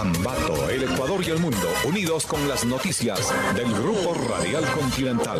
Ambato, el Ecuador y el mundo, unidos con las noticias del Grupo Radial Continental.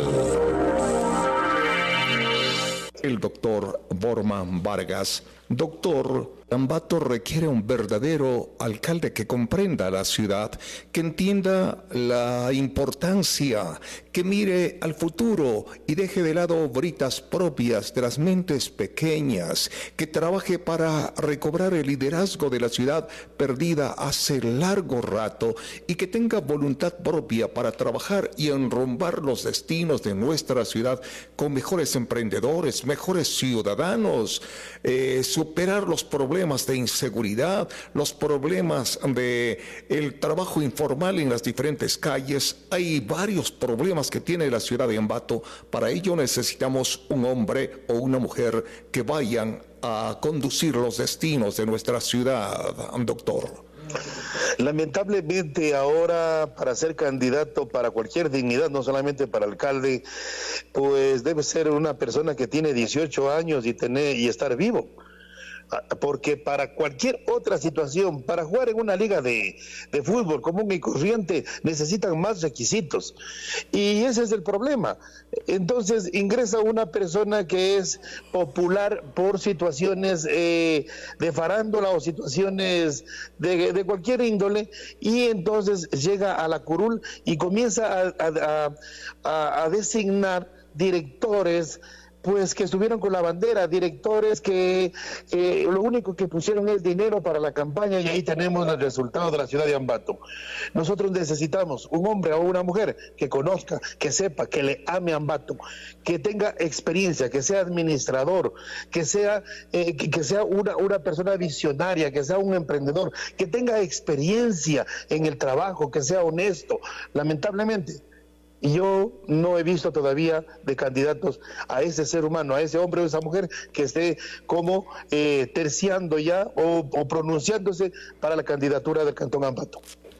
El doctor Borman Vargas. Doctor, Ambato requiere un verdadero alcalde que comprenda la ciudad, que entienda la importancia, que mire al futuro y deje de lado britas propias de las mentes pequeñas, que trabaje para recobrar el liderazgo de la ciudad perdida hace largo rato y que tenga voluntad propia para trabajar y enrumbar los destinos de nuestra ciudad con mejores emprendedores, mejores ciudadanos, superar los problemas de inseguridad, los problemas de el trabajo informal en las diferentes calles. Hay varios problemas que tiene la ciudad de Ambato. Para ello necesitamos un hombre o una mujer que vayan a conducir los destinos de nuestra ciudad, doctor. Lamentablemente ahora para ser candidato para cualquier dignidad, no solamente para alcalde, pues debe ser una persona que tiene 18 años y estar vivo. Porque para cualquier otra situación, para jugar en una liga de fútbol común y corriente, necesitan más requisitos. Y ese es el problema. Entonces ingresa una persona que es popular por situaciones de farándula o situaciones de cualquier índole, y entonces llega a la curul y comienza a designar directores pues que estuvieron con la bandera, directores que lo único que pusieron es dinero para la campaña, y ahí tenemos el resultado de la ciudad de Ambato. Nosotros necesitamos un hombre o una mujer que conozca, que sepa, que le ame a Ambato, que tenga experiencia, que sea administrador, que sea una persona visionaria, que sea un emprendedor, que tenga experiencia en el trabajo, que sea honesto. Lamentablemente, y yo no he visto todavía de candidatos a ese ser humano, a ese hombre o esa mujer que esté como terciando ya o pronunciándose para la candidatura del Cantón Ambato.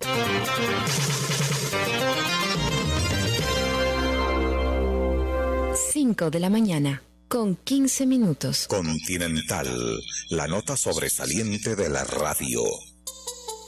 5 de la mañana, con 15 minutos. Continental, la nota sobresaliente de la radio.